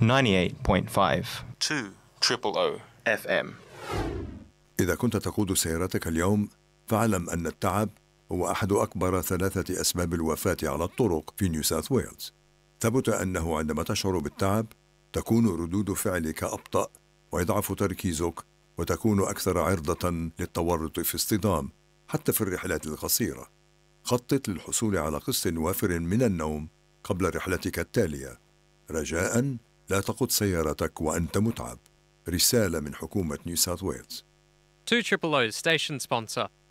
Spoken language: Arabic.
98.5 2 FM. إذا كنت تقود سيارتك اليوم فاعلم أن التعب هو أحد أكبر 3 أسباب الوفاة على الطرق في نيو ساوث ويلز. ثبت أنه عندما تشعر بالتعب تكون ردود فعلك أبطأ ويضعف تركيزك وتكون أكثر عرضة للتورط في اصطدام حتى في الرحلات القصيرة. خطط للحصول على قسط وافر من النوم قبل رحلتك التالية. رجاء لا تقود سيارتك وأنت متعب. رسالة من حكومة نيو ساوث ويلز. 2 Station sponsor.